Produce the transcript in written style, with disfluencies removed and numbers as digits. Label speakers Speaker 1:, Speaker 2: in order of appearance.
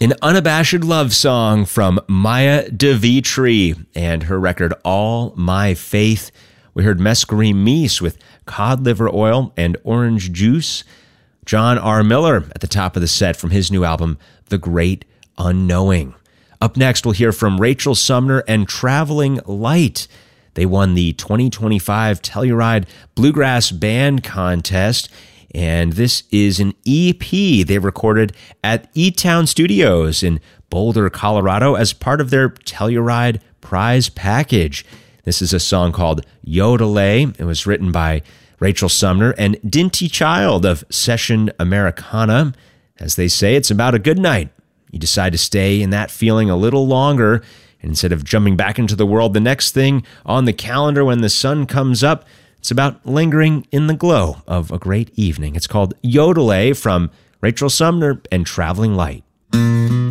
Speaker 1: An unabashed love song from Maya DeVitri and her record All My Faith. We heard Mescaline Meese with Cod Liver Oil and Orange Juice. John R. Miller at the top of the set from his new album, The Great Unknowing. Up next, we'll hear from Rachel Sumner and Traveling Light. They won the 2025 Telluride Bluegrass Band Contest, and this is an EP they recorded at E-Town Studios in Boulder, Colorado as part of their Telluride prize package. This is a song called Yodelay. It was written by Rachel Sumner and Dinty Child of Session Americana. As they say, it's about a good night. You decide to stay in that feeling a little longer, and instead of jumping back into the world, the next thing on the calendar when the sun comes up, it's about lingering in the glow of a great evening. It's called Yodelay from Rachel Sumner and Traveling Light.